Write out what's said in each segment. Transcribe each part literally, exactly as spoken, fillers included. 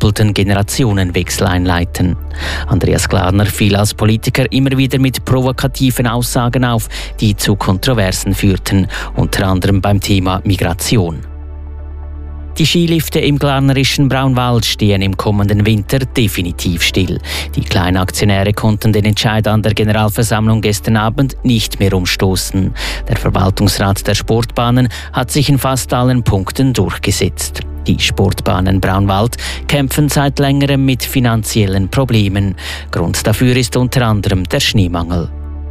doppelten Generationenwechsel einleiten. Andreas Glarner fiel als Politiker immer wieder mit provokativen Aussagen auf, die zu Kontroversen führten, unter anderem beim Thema Migration. Die Skilifte im glarnerischen Braunwald stehen im kommenden Winter definitiv still. Die Kleinaktionäre konnten den Entscheid an der Generalversammlung gestern Abend nicht mehr umstoßen. Der Verwaltungsrat der Sportbahnen hat sich in fast allen Punkten durchgesetzt. Die Sportbahnen Braunwald kämpfen seit längerem mit finanziellen Problemen. Grund dafür ist unter anderem der Schneemangel.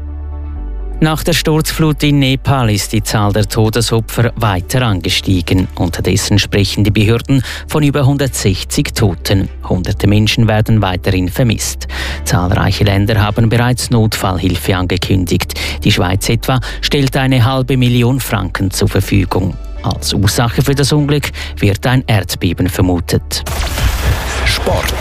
Nach der Sturzflut in Nepal ist die Zahl der Todesopfer weiter angestiegen. Unterdessen sprechen die Behörden von über hundertsechzig Toten. Hunderte Menschen werden weiterhin vermisst. Zahlreiche Länder haben bereits Notfallhilfe angekündigt. Die Schweiz etwa stellt eine halbe Million Franken zur Verfügung. Als Ursache für das Unglück wird ein Erdbeben vermutet. Sport.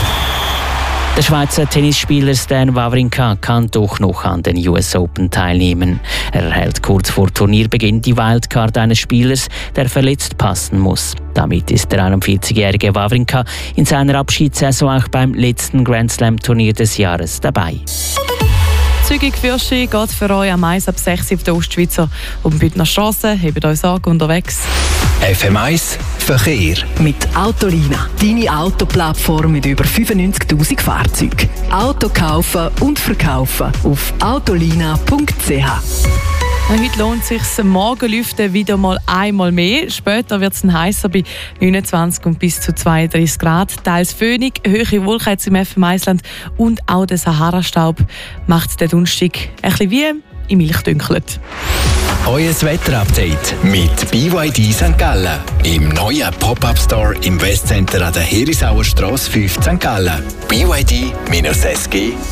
Der Schweizer Tennisspieler Stan Wawrinka kann doch noch an den U S Open teilnehmen. Er erhält kurz vor Turnierbeginn die Wildcard eines Spielers, der verletzt passen muss. Damit ist der einundvierzigjährige Wawrinka in seiner Abschiedssaison auch beim letzten Grand Slam Turnier des Jahres dabei. Zügig für Ski geht für euch am eins ab sechs auf der Ostschweizer und Bündner Strasse. Hebt euch an unterwegs. F M eins Verkehr. Mit Autolina, deine Autoplattform mit über fünfundneunzigtausend Fahrzeugen. Auto kaufen und verkaufen auf autolina punkt c h. Heute lohnt es sich, Morgenlüften wieder mal einmal mehr. Später wird es heißer bei neunundzwanzig und bis zu zweiunddreißig Grad. Teils föhnig, hohe Wolken im F M eins-Land und auch der Sahara-Staub macht den Donnerstag ein bisschen wie im Milchdünkelt. Euer Wetterupdate mit B Y D Sankt Gallen. Im neuen Pop-Up-Store im Westcenter an der Herisauer Strasse fünf Sankt Gallen. b y d dash s g